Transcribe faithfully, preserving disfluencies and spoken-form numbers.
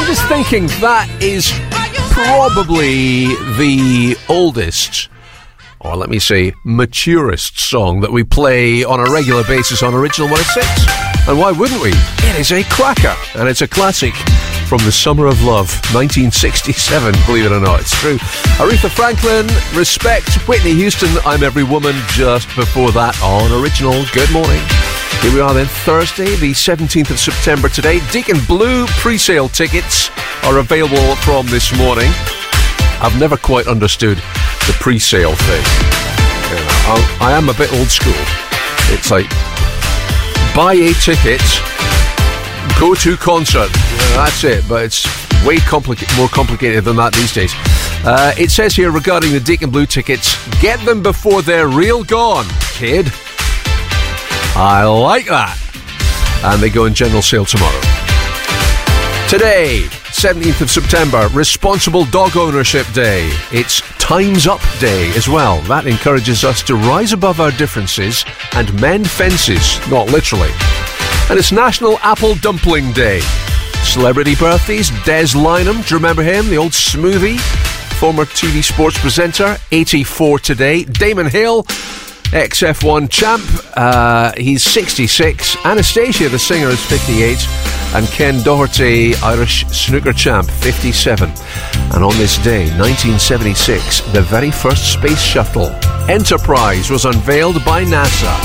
I'm just thinking that is probably the oldest, or let me say, maturest song that we play on a regular basis on Original one oh six. And why wouldn't we? It is a cracker, and it's a classic from the Summer of Love, nineteen sixty-seven, believe it or not, it's true. Aretha Franklin, Respect, Whitney Houston, I'm Every Woman, just before that on Original. Good morning. Here we are then, Thursday, the seventeenth of September today. Deacon Blue pre-sale tickets are available from this morning. I've never quite understood the pre-sale thing. You know, I, I am a bit old school. It's like, buy a ticket, go to concert. Yeah, that's it, but it's way complica- more complicated than that these days. Uh, it says here regarding the Deacon Blue tickets, get them before they're real gone, kid. I like that. And they go in general sale tomorrow. Today, seventeenth of September, Responsible Dog Ownership Day. It's Time's Up Day as well. That encourages us to rise above our differences and mend fences, not literally. And it's National Apple Dumpling Day. Celebrity birthdays, Des Lynam, do you remember him? The old smoothie, former T V sports presenter, eighty-four today. Damon Hill, ex F one champ, uh, he's sixty-six. Anastasia, the singer, is fifty-eight. And Ken Doherty, Irish snooker champ, fifty-seven. And on this day, nineteen seventy-six, the very first space shuttle, Enterprise, was unveiled by NASA.